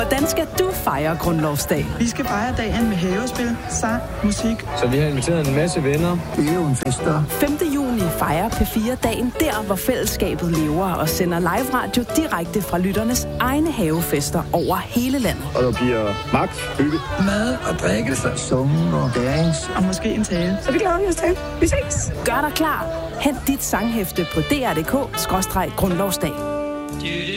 Hvordan skal du fejre Grundlovsdag? Vi skal fejre dagen med havespil, sang, musik. Så vi har inviteret en masse venner. Det er jo en fest, der. 5. juni fejrer P4 dagen der, hvor fællesskabet lever og sender live radio direkte fra lytternes egne havefester over hele landet. Og der bliver magt, hygge. Mad og drikkelse, summen og dance. Og måske en tale. Så det glæder vi os til. Vi ses. Gør dig klar. Hent dit sanghæfte på dr.dk/grundlovsdag.